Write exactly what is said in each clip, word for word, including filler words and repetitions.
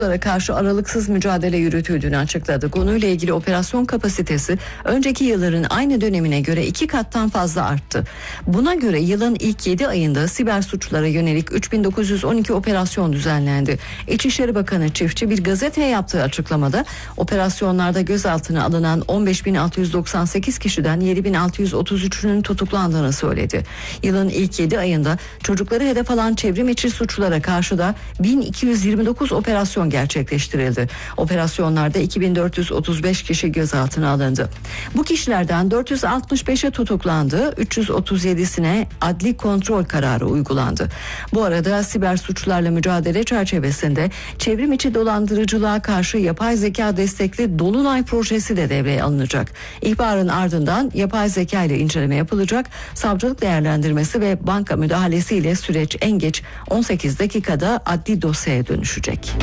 karşı aralıksız mücadele yürütüldüğünü açıkladı. Konuyla ilgili operasyon kapasitesi önceki yılların aynı dönemine göre iki kattan fazla arttı. Buna göre yılın ilk yedi ayında siber suçlara yönelik üç bin dokuz yüz on iki operasyon düzenlendi. İçişleri Bakanı Çiftçi bir gazeteye yaptığı açıklamada operasyonlarda gözaltına alınan on beş bin altı yüz doksan sekiz kişiden yedi bin altı yüz otuz üçünün tutuklandığını söyledi. Yılın ilk yedi ayında çocukları hedef alan çevrim içi suçlara karşı da bin iki yüz yirmi dokuz operasyon gerçekleştirildi. Operasyonlarda iki bin dört yüz otuz beş kişi gözaltına alındı. Bu kişilerden dört yüz altmış beşe tutuklandı, üç yüz otuz yedisine adli kontrol kararı uygulandı. Bu arada siber suçlarla mücadele çerçevesinde çevrim içi dolandırıcılığa karşı yapay zeka destekli Dolunay projesi de devreye alınacak. İhbarın ardından yapay zeka ile inceleme yapılacak, savcılık değerlendirmesi ve banka müdahalesiyle süreç en geç on sekiz dakikada adli dosyaya dönüşecek.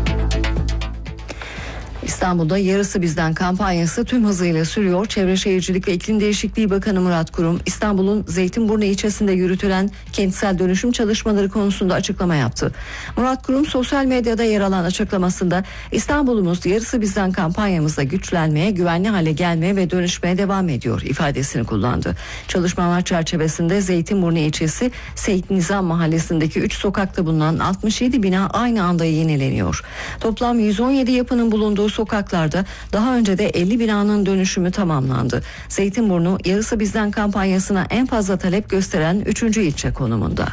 İstanbul'da Yarısı Bizden kampanyası tüm hızıyla sürüyor. Çevre Şehircilik ve İklim Değişikliği Bakanı Murat Kurum, İstanbul'un Zeytinburnu ilçesinde yürütülen kentsel dönüşüm çalışmaları konusunda açıklama yaptı. Murat Kurum sosyal medyada yer alan açıklamasında İstanbul'umuz Yarısı Bizden kampanyamızda güçlenmeye, güvenli hale gelmeye ve dönüşmeye devam ediyor ifadesini kullandı. Çalışmalar çerçevesinde Zeytinburnu ilçesi Seyit Nizam mahallesindeki üç sokakta bulunan altmış yedi bina aynı anda yenileniyor. Toplam yüz on yedi yapının bulunduğu sokaklarda daha önce de elli binanın dönüşümü tamamlandı. Zeytinburnu Yarısı Bizden kampanyasına en fazla talep gösteren üçüncü ilçe konumunda.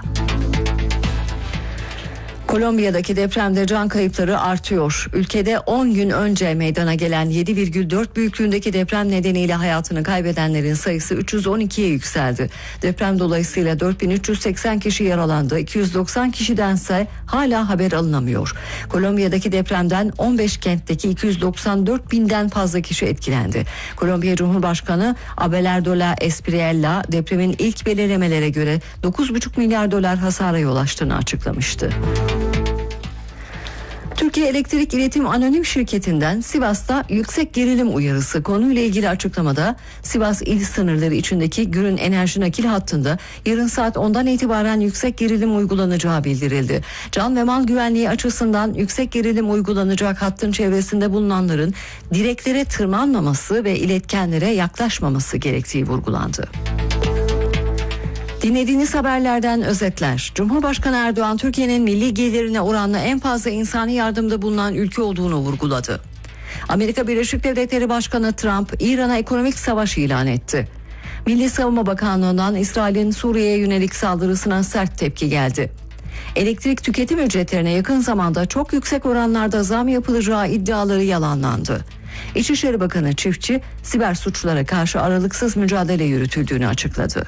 Kolombiya'daki depremde can kayıpları artıyor. Ülkede on gün önce meydana gelen yedi virgül dört büyüklüğündeki deprem nedeniyle hayatını kaybedenlerin sayısı üç yüz on ikiye yükseldi. Deprem dolayısıyla dört bin üç yüz seksen kişi yaralandı. iki yüz doksan kişidense hala haber alınamıyor. Kolombiya'daki depremden on beş kentteki iki yüz doksan dört binden fazla kişi etkilendi. Kolombiya Cumhurbaşkanı Abelardo La Espriella depremin ilk belirlemelere göre dokuz buçuk milyar dolar hasara yol açtığını açıklamıştı. Türkiye Elektrik İletim Anonim Şirketi'nden Sivas'ta yüksek gerilim uyarısı konuyla ilgili açıklamada Sivas il sınırları içindeki Gürün enerji nakil hattında yarın saat ondan itibaren yüksek gerilim uygulanacağı bildirildi. Can ve mal güvenliği açısından yüksek gerilim uygulanacak hattın çevresinde bulunanların direklere tırmanmaması ve iletkenlere yaklaşmaması gerektiği vurgulandı. Dinlediğiniz haberlerden özetler. Cumhurbaşkanı Erdoğan Türkiye'nin milli gelirine oranla en fazla insani yardımda bulunan ülke olduğunu vurguladı. Amerika Birleşik Devletleri Başkanı Trump İran'a ekonomik savaş ilan etti. Milli Savunma Bakanlığı'ndan İsrail'in Suriye'ye yönelik saldırısına sert tepki geldi. Elektrik tüketim ücretlerine yakın zamanda çok yüksek oranlarda zam yapılacağı iddiaları yalanlandı. İçişleri Bakanı Çiftçi siber suçlara karşı aralıksız mücadele yürütüldüğünü açıkladı.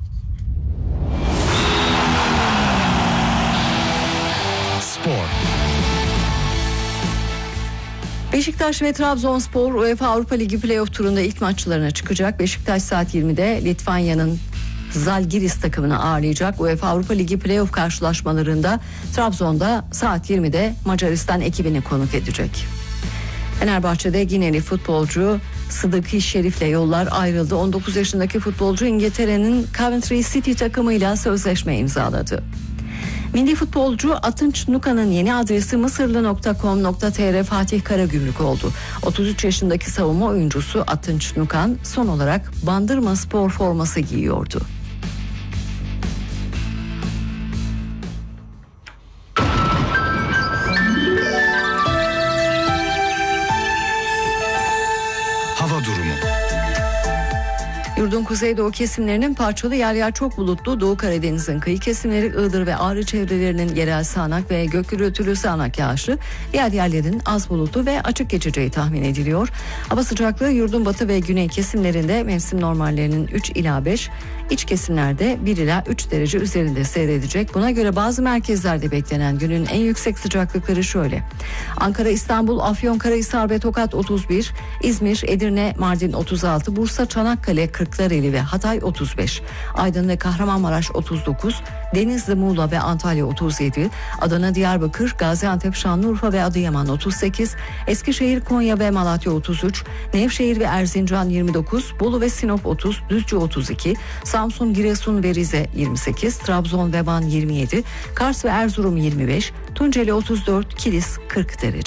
Beşiktaş ve Trabzonspor UEFA Avrupa Ligi Playoff turunda ilk maçlarına çıkacak. Beşiktaş saat yirmide Litvanya'nın Zalgiris takımını ağırlayacak. UEFA Avrupa Ligi Playoff karşılaşmalarında Trabzon'da saat yirmide Macaristan ekibini konuk edecek. Fenerbahçe'de Gineli futbolcu Sıdıkı Şerif'le yollar ayrıldı. on dokuz yaşındaki futbolcu İngiltere'nin Coventry City takımıyla sözleşme imzaladı. Milli futbolcu Atınç Nuka'nın yeni adresi mısırlı nokta com nokta tr Fatih Karagümrük oldu. otuz üç yaşındaki savunma oyuncusu Atınç Nukan son olarak Bandırma Spor forması giyiyordu. Hava durumu. Yurdun kuzeydoğu kesimlerinin parçalı yer yer çok bulutlu, Doğu Karadeniz'in kıyı kesimleri, Iğdır ve Ağrı çevrelerinin yerel sağanak ve gök gürültülü sağanak yağışlı, diğer yerlerin az bulutlu ve açık geçeceği tahmin ediliyor. Hava sıcaklığı yurdun batı ve güney kesimlerinde mevsim normallerinin üç ila beş, iç kesimlerde bir ila üç derece üzerinde seyredecek. Buna göre bazı merkezlerde beklenen günün en yüksek sıcaklıkları şöyle: Ankara, İstanbul, Afyonkarahisar ve Tokat otuz bir, İzmir, Edirne, Mardin otuz altı, Bursa, Çanakkale kırk Kırklareli ve Hatay otuz beş, Aydın ve Kahramanmaraş otuz dokuz, Denizli, Muğla ve Antalya otuz yedi, Adana, Diyarbakır, Gaziantep, Şanlıurfa ve Adıyaman otuz sekiz, Eskişehir, Konya ve Malatya otuz üç, Nevşehir ve Erzincan yirmi dokuz, Bolu ve Sinop otuz, Düzce otuz iki, Samsun, Giresun ve Rize yirmi sekiz, Trabzon ve Van yirmi yedi, Kars ve Erzurum yirmi beş, Tunceli otuz dört, Kilis kırk derece.